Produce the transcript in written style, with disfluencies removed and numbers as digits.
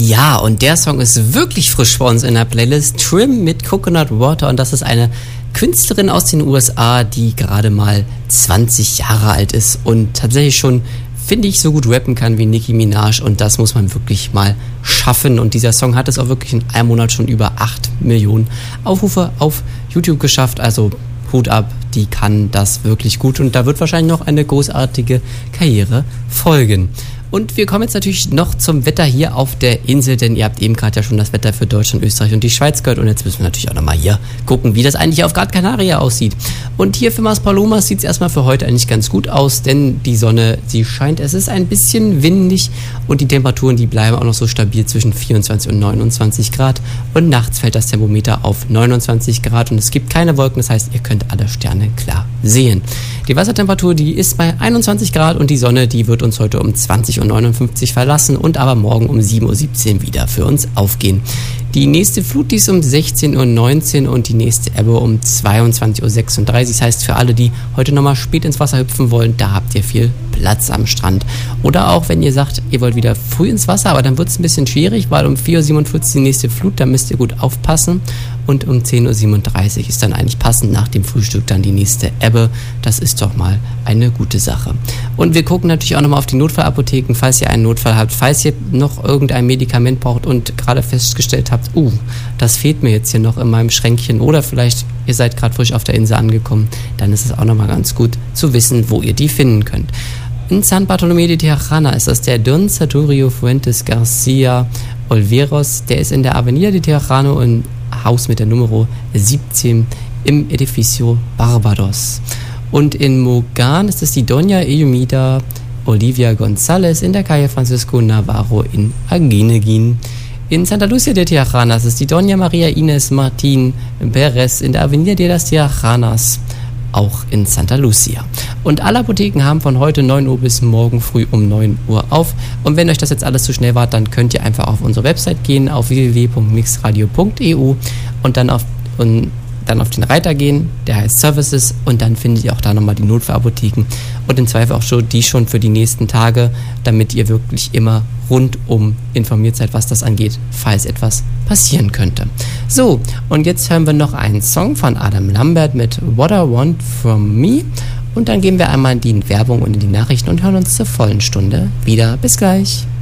Ja, und der Song ist wirklich frisch bei uns in der Playlist. Trim mit Coconut Water, und das ist eine Künstlerin aus den USA, die gerade mal 20 Jahre alt ist und tatsächlich schon, finde ich, so gut rappen kann wie Nicki Minaj, und das muss man wirklich mal schaffen. Und dieser Song hat es auch wirklich in einem Monat schon über 8 Millionen Aufrufe auf YouTube geschafft, also Hut ab, die kann das wirklich gut, und da wird wahrscheinlich noch eine großartige Karriere folgen. Und wir kommen jetzt natürlich noch zum Wetter hier auf der Insel, denn ihr habt eben gerade ja schon das Wetter für Deutschland, Österreich und die Schweiz gehört, und jetzt müssen wir natürlich auch nochmal hier gucken, wie das eigentlich auf Gran Canaria aussieht. Und hier für Maspalomas sieht es erstmal für heute eigentlich ganz gut aus, denn die Sonne, sie scheint, es ist ein bisschen windig und die Temperaturen, die bleiben auch noch so stabil zwischen 24 und 29 Grad, und nachts fällt das Thermometer auf 29 Grad und es gibt keine Wolken, das heißt, ihr könnt alle Sterne klar sehen. Die Wassertemperatur, die ist bei 21 Grad und die Sonne, die wird uns heute um 20:59 Uhr verlassen und aber morgen um 7:17 Uhr wieder für uns aufgehen. Die nächste Flut, die ist um 16:19 Uhr und die nächste Ebbe um 22:36 Uhr. Das heißt, für alle, die heute nochmal spät ins Wasser hüpfen wollen, da habt ihr viel Platz am Strand. Oder auch, wenn ihr sagt, ihr wollt wieder früh ins Wasser, aber dann wird es ein bisschen schwierig, weil um 4:47 Uhr die nächste Flut, da müsst ihr gut aufpassen. Und um 10:37 Uhr ist dann eigentlich passend nach dem Frühstück dann die nächste Ebbe. Das ist doch mal eine gute Sache. Und wir gucken natürlich auch nochmal auf die Notfallapotheken, falls ihr einen Notfall habt, falls ihr noch irgendein Medikament braucht und gerade festgestellt habt, das fehlt mir jetzt hier noch in meinem Schränkchen, oder vielleicht ihr seid gerade frisch auf der Insel angekommen, dann ist es auch nochmal ganz gut zu wissen, wo ihr die finden könnt. In San Bartolomé de Tirajana ist das der Don Saturio Fuentes Garcia Olveros, der ist in der Avenida de Tirajana im Haus mit der Nummer 17 im Edificio Barbados. Und in Mogan ist es die Doña Eumida Olivia González in der Calle Francisco Navarro in Aguineguín. In Santa Lucia de Tirajana ist es die Doña María Inés Martín Pérez in der Avenida de las Tirajanas, auch in Santa Lucia. Und alle Apotheken haben von heute 9 Uhr bis morgen früh um 9 Uhr auf. Und wenn euch das jetzt alles zu schnell war, dann könnt ihr einfach auf unsere Website gehen, auf www.mixradio.eu und dann auf den Reiter gehen, der heißt Services, und dann findet ihr auch da nochmal die Notfallapotheken und im Zweifel auch schon die schon für die nächsten Tage, damit ihr wirklich immer rundum informiert seid, was das angeht, falls etwas passieren könnte. So, und jetzt hören wir noch einen Song von Adam Lambert mit What I Want From Me, und dann gehen wir einmal in die Werbung und in die Nachrichten und hören uns zur vollen Stunde wieder. Bis gleich.